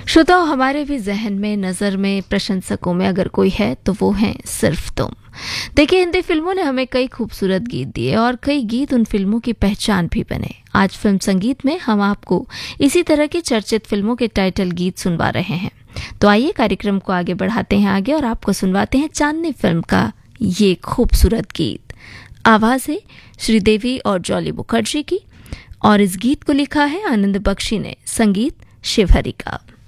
श्रोताओ, हमारे भी जहन में, नज़र में, प्रशंसकों में अगर कोई है तो वो हैं सिर्फ तुम। देखिए, हिंदी फिल्मों ने हमें कई खूबसूरत गीत दिए और कई गीत उन फिल्मों की पहचान भी बने। आज फिल्म संगीत में हम आपको इसी तरह की चर्चित फिल्मों के टाइटल गीत सुनवा रहे हैं। तो आइए कार्यक्रम को आगे बढ़ाते हैं आगे और आपको सुनवाते हैं चांदनी फिल्म का ये खूबसूरत गीत। आवाज़ है श्रीदेवी और जॉली मुखर्जी की और इस गीत को लिखा है आनंद बख्शी ने, संगीत शिवहरी का।